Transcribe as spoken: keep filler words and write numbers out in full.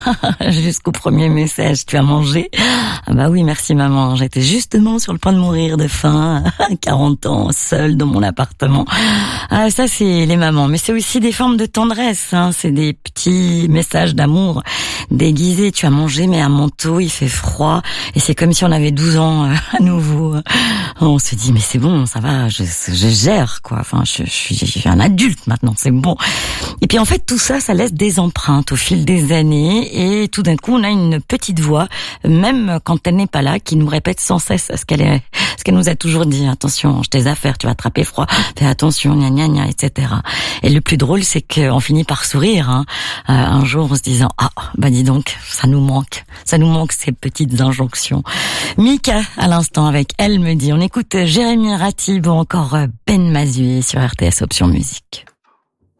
Jusqu'au premier message, tu as mangé? Ah bah oui, merci maman, j'étais justement sur le point de mourir de faim, quarante ans, seule dans mon appartement. Ah, ça c'est les mamans, mais c'est aussi des formes de tendresse, hein. C'est des petits messages d'amour déguisés. Tu as mangé, mais à Montaut, il fait froid, et c'est comme si on avait douze ans euh, à nouveau. On se dit, mais c'est bon, ça va, je, je gère, quoi. Enfin, je, je, suis, je suis un adulte maintenant, c'est bon. Et puis en fait, tout ça, ça laisse des empreintes au fil des années, et tout d'un coup, on a une petite voix, même quand elle n'est pas là, qui nous répète sans cesse ce qu'elle est, ce qu'elle nous a toujours dit. Attention, range tes affaires, tu vas attraper froid, fais attention, gna gna gna, et cetera. Et le plus drôle, c'est qu'on finit par sourire, hein, euh, un jour en se disant, ah, bah dis donc, ça nous manque, ça nous manque ces petites injonctions. Mika, à l'instant, avec Elle me dit, on écoute Jérémy Ratib ou encore Ben Mazué sur R T S Option Musique.